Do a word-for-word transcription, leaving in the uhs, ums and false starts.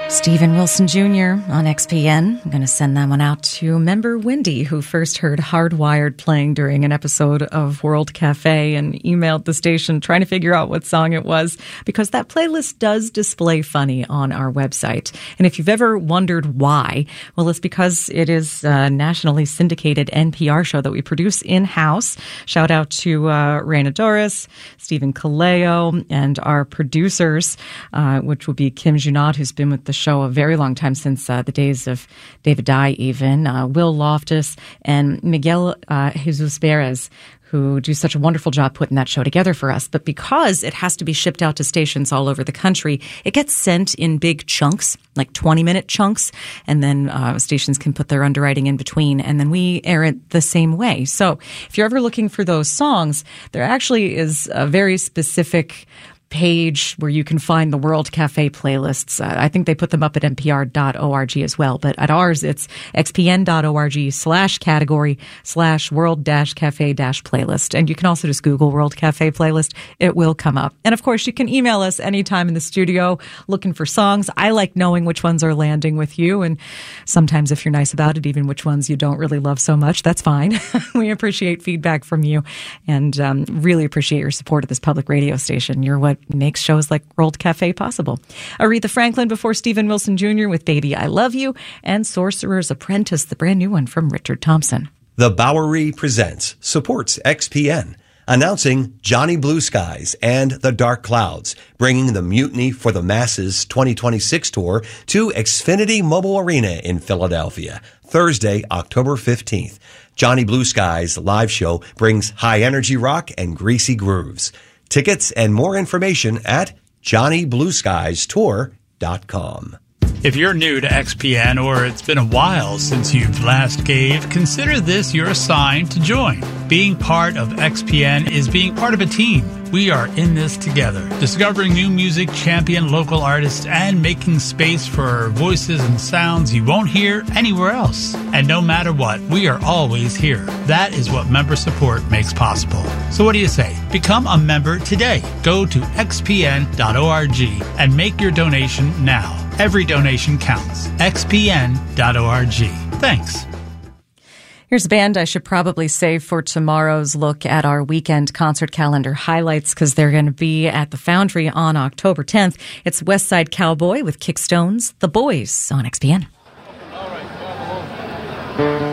Steven Wilson Junior on X P N. I'm going to send that one out to member Wendy, who first heard Hardwired playing during an episode of World Cafe and emailed the station trying to figure out what song it was, because that playlist does display funny on our website. And if you've ever wondered why, well, it's because it is a nationally syndicated N P R show that we produce in-house. Shout out to uh, Raina Doris, Stephen Kaleo, and our producers, uh, which will be Kim Junot, who's been with the show a very long time, since uh, the days of David Dye even, uh, Will Loftus, and Miguel uh, Jesus Perez, who do such a wonderful job putting that show together for us. But because it has to be shipped out to stations all over the country, it gets sent in big chunks, like twenty-minute chunks, and then uh, stations can put their underwriting in between, and then we air it the same way. So if you're ever looking for those songs, there actually is a very specific page where you can find the World Cafe playlists. Uh, I think they put them up at N P R dot org as well, but at ours it's X P N dot org slash category slash world dash cafe dash playlist. And you can also just Google World Cafe playlist. It will come up. And of course, you can email us anytime in the studio looking for songs. I like knowing which ones are landing with you, and sometimes if you're nice about it, even which ones you don't really love so much. That's fine. We appreciate feedback from you, and um, really appreciate your support of this public radio station. You're what makes shows like World Cafe possible. Aretha Franklin before Steven Wilson Junior with Baby I Love You, and Sorcerer's Apprentice, the brand new one from Richard Thompson. The Bowery Presents supports X P N, announcing Johnny Blue Skies and the Dark Clouds, bringing the Mutiny for the Masses twenty twenty-six tour to Xfinity Mobile Arena in Philadelphia, Thursday, October fifteenth. Johnny Blue Skies live show brings high energy rock and greasy grooves. Tickets and more information at johnny blue skies tour dot com. If you're new to X P N, or it's been a while since you've last gave, consider this your sign to join. Being part of X P N is being part of a team. We are in this together, discovering new music, champion local artists, and making space for voices and sounds you won't hear anywhere else. And no matter what, we are always here. That is what member support makes possible. So what do you say? Become a member today. Go to X P N dot org and make your donation now. Every donation counts. X P N dot org. Thanks. Here's a band I should probably save for tomorrow's look at our weekend concert calendar highlights, because they're going to be at the Foundry on October tenth. It's West Side Cowboy with Kickstones, The Boys on X P N.